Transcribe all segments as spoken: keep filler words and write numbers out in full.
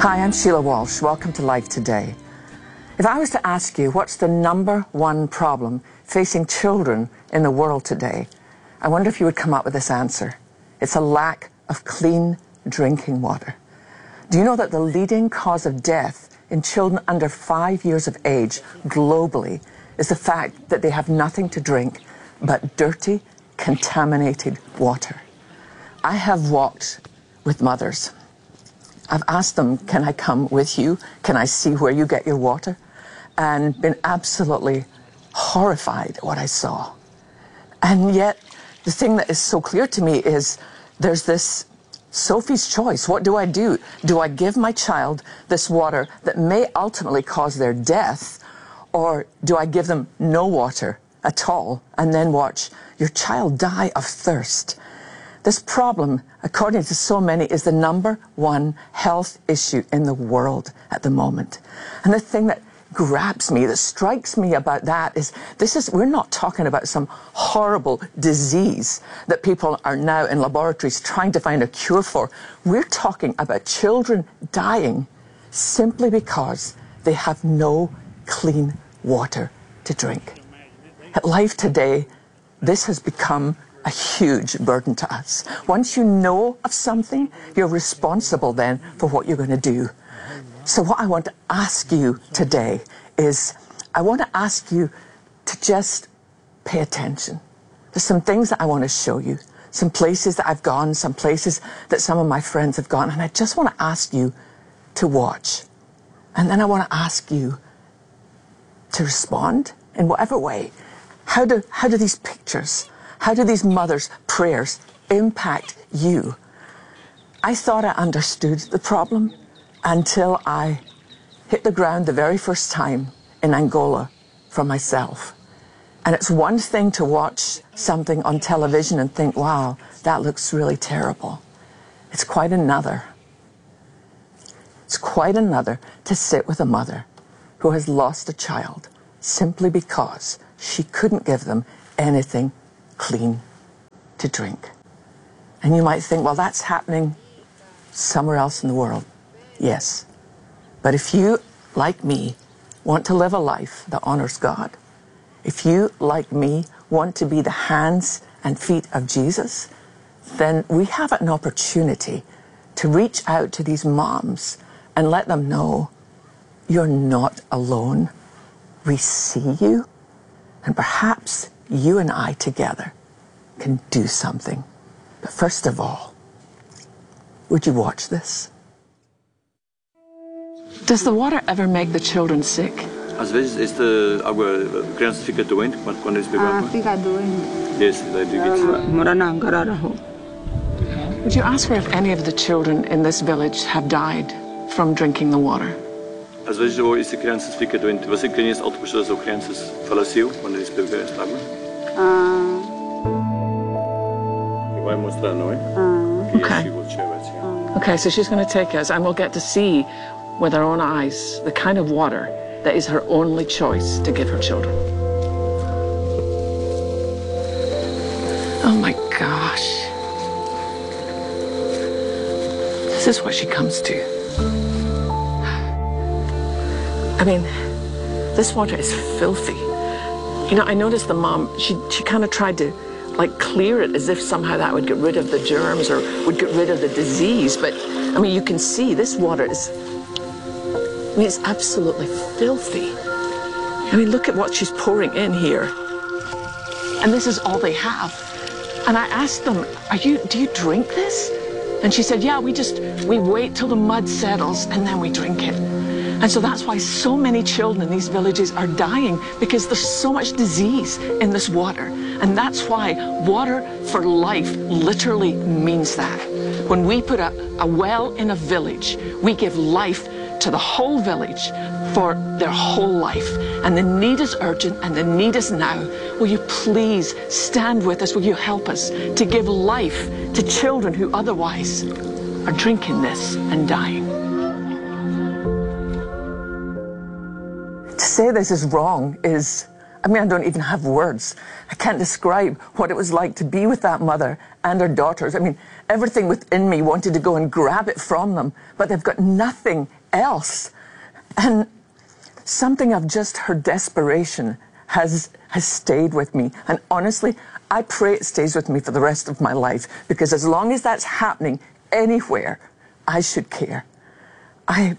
Hi, I'm Sheila Walsh. Welcome to Life Today. If I was to ask you what's the number one problem facing children in the world today, I wonder if you would come up with this answer. It's a lack of clean drinking water. Do you know that the leading cause of death in children under five years of age globally is the fact that they have nothing to drink but dirty, contaminated water? I have walked with mothers. I've asked them, can I come with you? Can I see where you get your water? And been absolutely horrified at what I saw. And yet, the thing that is so clear to me is there's this Sophie's choice. What do I do? Do I give my child this water that may ultimately cause their death? Or do I give them no water at all and then watch your child die of thirst? This problem, according to so many, is the number one health issue in the world at the moment. And the thing that grabs me, that strikes me about that is, this is, we're not talking about some horrible disease that people are now in laboratories trying to find a cure for. We're talking about children dying simply because they have no clean water to drink. At Life Today, this has become a huge burden to us. Once you know of something, you're responsible then for what you're going to do. So what I want to ask you today is, I want to ask you to just pay attention. There's some things that I want to show you, some places that I've gone, some places that some of my friends have gone, and I just want to ask you to watch. And then I want to ask you to respond in whatever way. How do, how do these pictures, how do these mothers' prayers impact you? I thought I understood the problem until I hit the ground the very first time in Angola for myself. And it's one thing to watch something on television and think, wow, that looks really terrible. It's quite another. It's quite another to sit with a mother who has lost a child simply because she couldn't give them anything clean to drink. And you might think, well, that's happening somewhere else in the world. Yes. But if you, like me, want to live a life that honors God, if you, like me, want to be the hands and feet of Jesus, then we have an opportunity to reach out to these moms and let them know you're not alone. We see you, and perhaps you and I together can do something. But first of all, would you watch this? Does the water ever make the children sick? Às vezes esta água, a criança fica doente quando, quando eles bebem água? Ah, fica doente. Yes, they do get Mora na Angararaho. Would you ask her if any of the children in this village have died from drinking the water? Às vezes ou essa criança fica doente. Você conhece outras pessoas ou crianças faleceu quando eles beberam esta água? Ah, Vai mostrar, não é? ah. Okay. Okay, so she's going to take us and we'll get to see with our own eyes the kind of water that is her only choice to give her children. Oh my gosh. This is what she comes to. I mean, this water is filthy. You know, I noticed the mom, she, she kind of tried to like clear it as if somehow that would get rid of the germs or would get rid of the disease. But I mean, you can see this water is, I mean, it's absolutely filthy. I mean, look at what she's pouring in here. And this is all they have. And I asked them, are you, do you drink this? And she said, yeah, we just, we wait till the mud settles and then we drink it. And so that's why so many children in these villages are dying, because there's so much disease in this water. And that's why water for life literally means that. When we put a, a well in a village, we give life to the whole village for their whole life. And the need is urgent and the need is now. Will you please stand with us? Will you help us to give life to children who otherwise are drinking this and dying? To say this is wrong is I mean, I don't even have words. I can't describe what it was like to be with that mother and her daughters. I mean, everything within me wanted to go and grab it from them, but they've got nothing else. And something of just her desperation has, has stayed with me. And honestly, I pray it stays with me for the rest of my life, because as long as that's happening anywhere, I should care. I,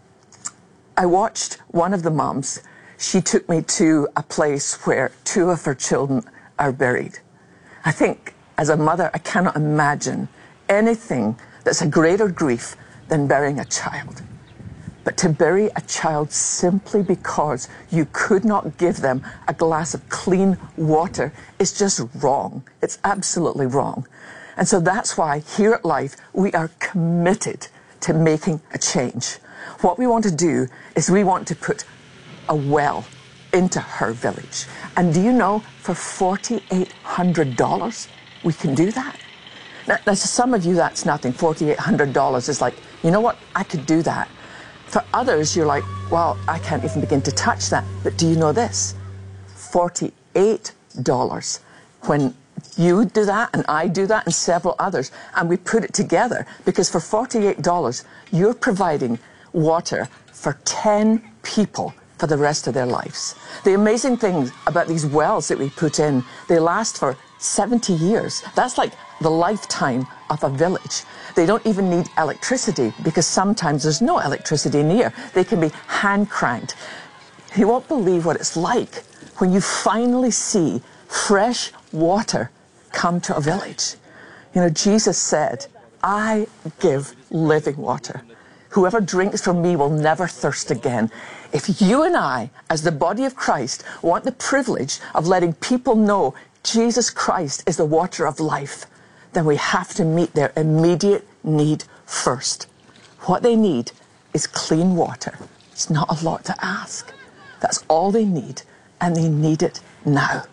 I watched one of the moms. She took me to a place where two of her children are buried. I think, as a mother, I cannot imagine anything that's a greater grief than burying a child. But to bury a child simply because you could not give them a glass of clean water is just wrong. It's absolutely wrong. And so that's why here at Life, we are committed to making a change. What we want to do is we want to put a well into her village. And do you know, for forty-eight hundred dollars, we can do that? Now, now, to some of you, that's nothing. forty-eight hundred dollars is like, you know what, I could do that. For others, you're like, well, I can't even begin to touch that. But do you know this? forty-eight dollars. When you do that, and I do that, and several others, and we put it together, because for forty-eight dollars, you're providing water for ten people for the rest of their lives. The amazing thing about these wells that we put in, they last for seventy years. That's like the lifetime of a village. They don't even need electricity, because sometimes there's no electricity near. They can be hand cranked. You won't believe what it's like when you finally see fresh water come to a village. You know, Jesus said, I give living water. Whoever drinks from me will never thirst again. If you and I, as the body of Christ, want the privilege of letting people know Jesus Christ is the water of life, then we have to meet their immediate need first. What they need is clean water. It's not a lot to ask. That's all they need, and they need it now.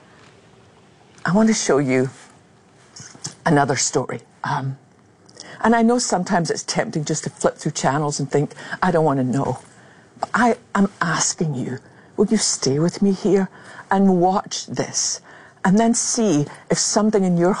I want to show you another story. Um, and I know sometimes it's tempting just to flip through channels and think, I don't want to know. But I am asking you, will you stay with me here and watch this, and then see if something in your